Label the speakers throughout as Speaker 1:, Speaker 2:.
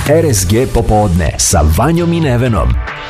Speaker 1: RSG popodne sa Vanjom i Nevenom.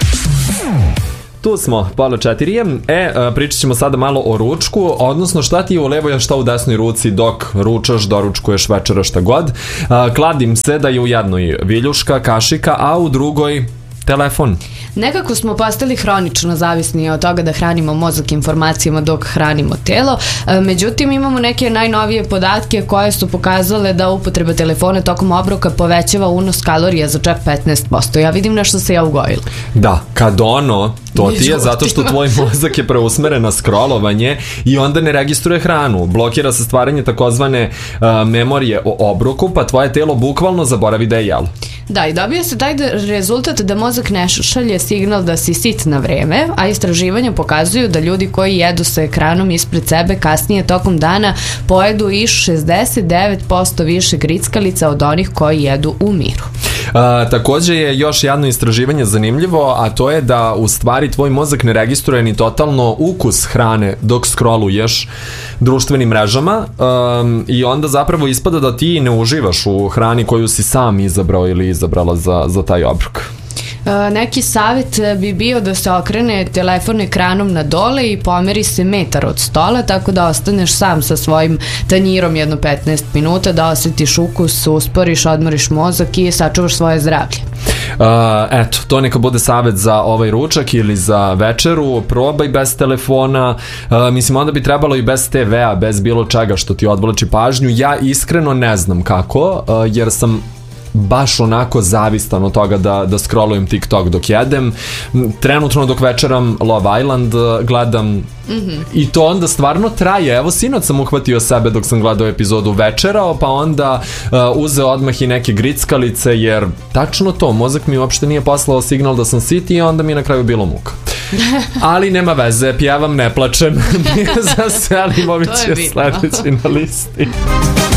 Speaker 2: Tu smo, pola 4. Pričat ćemo sada malo o ručku, odnosno šta ti je u levoj, a šta u desnoj ruci dok ručaš, doručkuješ, večera, šta god. Kladim se da je u jednoj viljuška, kašika, a u drugoj telefon.
Speaker 3: Nekako smo postali hronično zavisni od toga da hranimo mozak informacijama dok hranimo telo. Međutim, imamo neke najnovije podatke koje su pokazale da upotreba telefona tokom obroka povećava unos kalorija za čak 15%. Ja vidim nešto se ja ugojila.
Speaker 2: Da, kad to ti je zato što tvoj mozak je preusmeren na scrollovanje i onda ne registruje hranu. Blokira se stvaranje takozvane memorije o obroku, pa tvoje telo bukvalno zaboravi da je jelo.
Speaker 3: Da, i dobije se taj rezultat da mozak ne šalje signal da si sit na vreme, a istraživanja pokazuju da ljudi koji jedu sa ekranom ispred sebe kasnije tokom dana pojedu i 69% više grickalica od onih koji jedu u miru.
Speaker 2: Takođe je još jedno istraživanje zanimljivo, a to je da u stvari tvoj mozak ne registruje ni totalno ukus hrane dok scrolluješ društvenim mrežama i onda zapravo ispada da ti ne uživaš u hrani koju si sam izabrao ili izabrala za taj obrok.
Speaker 3: Neki savjet bi bio da se okrene telefon ekranom na dole i pomeri se metar od stola, tako da ostaneš sam sa svojim tanjirom jedno 15 minuta, da osjetiš ukus, usporiš, odmoriš mozak i sačuvaš svoje zdravlje.
Speaker 2: Eto, to neka bude savjet za ovaj ručak ili za večeru. Probaj bez telefona, mislim onda bi trebalo i bez TV-a, bez bilo čega što ti odvlači pažnju. Ja iskreno ne znam kako, jer sam baš onako zavistan od toga da scrollujem TikTok dok jedem. Trenutno dok večeram Love Island gledam i to onda stvarno traje. Evo sinoć sam uhvatio sebe dok sam gledao epizodu večerao, pa onda uzeo odmah i neke grickalice, jer tačno to, mozak mi uopšte nije poslao signal da sam sit i onda mi je na kraju bilo muka. Ali nema veze, pjevam, ne plačem. Za Selimović je sledeći na listi.